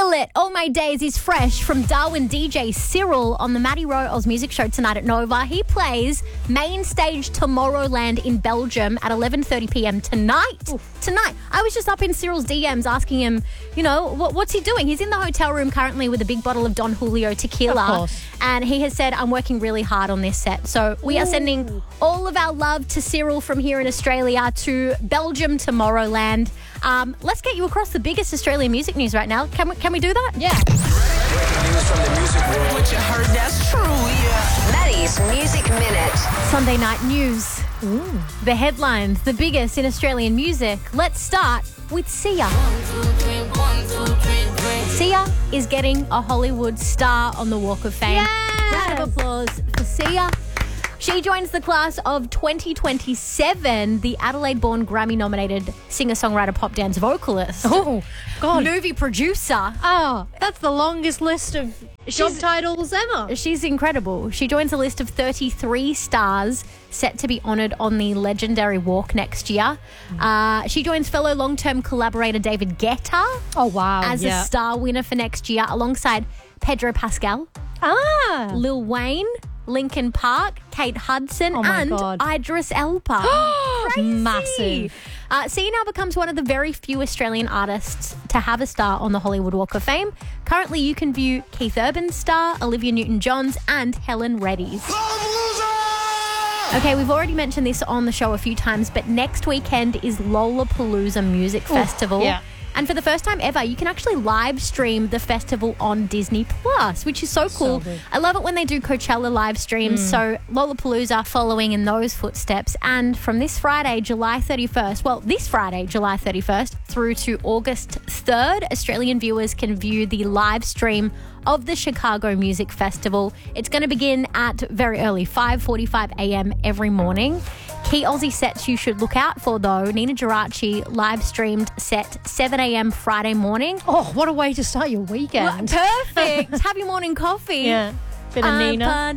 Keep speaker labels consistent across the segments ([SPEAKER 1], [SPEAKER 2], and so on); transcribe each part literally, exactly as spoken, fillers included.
[SPEAKER 1] Feel It. All My Days is fresh from Darwin D J Cyril on the Matty Rowe Oz Music Show tonight at Nova. He plays main stage Tomorrowland in Belgium at eleven thirty p.m. tonight. Oof. Tonight. I was just up in Cyril's D Ms asking him, you know, what, what's he doing? He's in the hotel room currently with a big bottle of Don Julio tequila.
[SPEAKER 2] Of course.
[SPEAKER 1] And he has said, I'm working really hard on this set. So we Ooh. are sending all of our love to Cyril from here in Australia to Belgium Tomorrowland. Um, let's get you across the biggest Australian music news right now. Can we, can we do that?
[SPEAKER 2] Yeah.
[SPEAKER 3] Breaking news from the music world.
[SPEAKER 4] What you heard, that's true, yeah.
[SPEAKER 5] Maddie's Music Minute.
[SPEAKER 1] Sunday night news.
[SPEAKER 2] Ooh.
[SPEAKER 1] The headlines, the biggest in Australian music. Let's start with Sia. Sia is getting a Hollywood star on the Walk of Fame.
[SPEAKER 2] Yes!
[SPEAKER 1] Round of applause for Sia. She joins the class of twenty twenty-seven, the Adelaide-born Grammy-nominated singer-songwriter pop dance vocalist.
[SPEAKER 2] Oh, God.
[SPEAKER 1] Movie producer.
[SPEAKER 2] Oh, that's the longest list of job
[SPEAKER 1] She's-
[SPEAKER 2] titles ever.
[SPEAKER 1] She's incredible. She joins a list of thirty-three stars set to be honoured on the legendary walk next year. Uh, she joins fellow long-term collaborator David Guetta
[SPEAKER 2] Oh, wow.
[SPEAKER 1] as
[SPEAKER 2] yeah.
[SPEAKER 1] a star winner for next year, alongside Pedro Pascal,
[SPEAKER 2] Ah.
[SPEAKER 1] Lil Wayne, Linkin Park, Kate Hudson,
[SPEAKER 2] Oh my
[SPEAKER 1] and
[SPEAKER 2] God.
[SPEAKER 1] Idris Elba. Crazy.
[SPEAKER 2] Massive.
[SPEAKER 1] Uh, Sia now becomes one of the very few Australian artists to have a star on the Hollywood Walk of Fame. Currently, you can view Keith Urban's star, Olivia Newton-John's, and Helen Reddy's. Okay, we've already mentioned this on the show a few times, but next weekend is Lollapalooza Music Festival.
[SPEAKER 2] yeah.
[SPEAKER 1] And for the first time ever, you can actually live stream the festival on Disney Plus, which is so cool.
[SPEAKER 2] good.
[SPEAKER 1] I love it when they do Coachella live streams. So Lollapalooza following in those footsteps. And from this Friday, July thirty-first, well, this Friday, July thirty-first, through to August third, Australian viewers can view the live stream of the Chicago Music Festival. It's going to begin at very early, five forty-five a.m. every morning. Key Aussie sets you should look out for, though. Nina Geraci live streamed set seven a.m. Friday morning.
[SPEAKER 2] Oh, what a way to start your weekend.
[SPEAKER 1] Perfect. Have your morning coffee.
[SPEAKER 2] Yeah. Bit of Nina.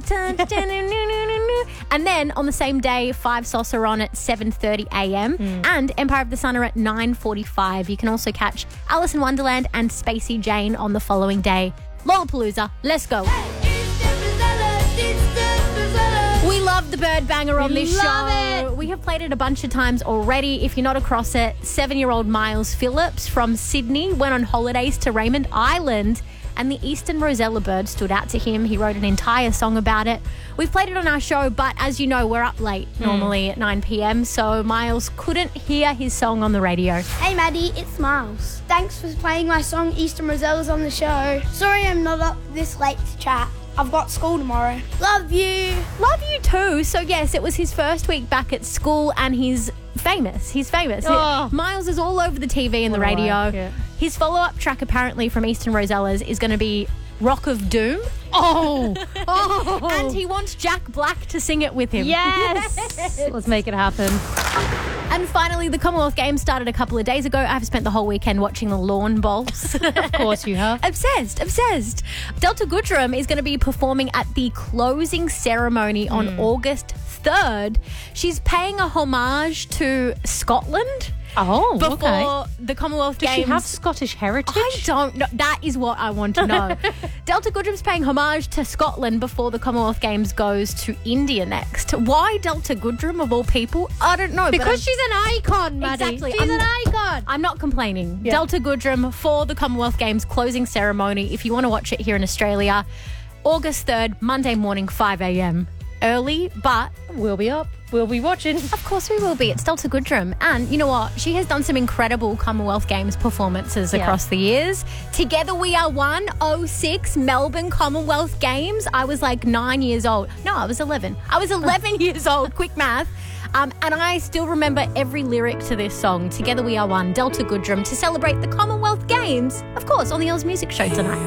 [SPEAKER 1] And then on the same day, Five Sauce are on at seven thirty a.m.
[SPEAKER 2] Mm.
[SPEAKER 1] and Empire of the Sun are at nine forty-five. You can also catch Alice in Wonderland and Spacey Jane on the following day. Lollapalooza, let's go. We love the Bird Banger on this
[SPEAKER 2] love
[SPEAKER 1] show.
[SPEAKER 2] it.
[SPEAKER 1] We have played it a bunch of times already. If you're not across it, seven-year-old Miles Phillips from Sydney went on holidays to Raymond Island, and the Eastern Rosella bird stood out to him. He wrote an entire song about it. We've played it on our show, but as you know, we're up late normally at nine p.m, so Miles couldn't hear his song on the radio.
[SPEAKER 6] Hey Maddie, it's Miles. Thanks for playing my song Eastern Rosella's on the show. Sorry I'm not up this late to chat. I've got school tomorrow. Love you.
[SPEAKER 1] Love you too. So yes, it was his first week back at school, and he's famous. He's famous.
[SPEAKER 2] Oh.
[SPEAKER 1] Miles is all over the T V and the
[SPEAKER 2] What do I
[SPEAKER 1] radio.
[SPEAKER 2] like it?
[SPEAKER 1] His follow-up track apparently from Eastern Rosella's is going to be Rock of Doom.
[SPEAKER 2] Oh. Oh.
[SPEAKER 1] And he wants Jack Black to sing it with him.
[SPEAKER 2] Yes. Let's make it happen.
[SPEAKER 1] And finally, the Commonwealth Games started a couple of days ago. I've spent the whole weekend watching the lawn bowls.
[SPEAKER 2] Of course you have.
[SPEAKER 1] Obsessed, obsessed. Delta Goodrem is going to be performing at the closing ceremony on
[SPEAKER 2] Hmm.
[SPEAKER 1] August third. She's paying a homage to Scotland
[SPEAKER 2] Oh,
[SPEAKER 1] before
[SPEAKER 2] okay.
[SPEAKER 1] the Commonwealth
[SPEAKER 2] Does
[SPEAKER 1] Games.
[SPEAKER 2] she have Scottish heritage?
[SPEAKER 1] I don't know. That is what I want to know. Delta Goodrem's paying homage to Scotland before the Commonwealth Games goes to India next. Why Delta Goodrem of all people? I don't know. but
[SPEAKER 2] Because
[SPEAKER 1] I'm-
[SPEAKER 2] she's an icon, Maddie.
[SPEAKER 1] Exactly.
[SPEAKER 2] She's
[SPEAKER 1] I'm-
[SPEAKER 2] an icon.
[SPEAKER 1] I'm not complaining.
[SPEAKER 2] Yeah.
[SPEAKER 1] Delta Goodrem for the Commonwealth Games closing ceremony. If you want to watch it here in Australia, August third, Monday morning, five a.m. Early, but
[SPEAKER 2] We'll be up. We'll be watching.
[SPEAKER 1] of course we will be. It's Delta Goodrem. And you know what? She has done some incredible Commonwealth Games performances
[SPEAKER 2] Yeah.
[SPEAKER 1] across the years. Together We Are One, oh six Melbourne Commonwealth Games. I was like nine years old. No, I was eleven. I was eleven years old. Quick math. Um, and I still remember every lyric to this song, Together We Are One, Delta Goodrem, to celebrate the Commonwealth Games, of course, on the Oz Music Show tonight.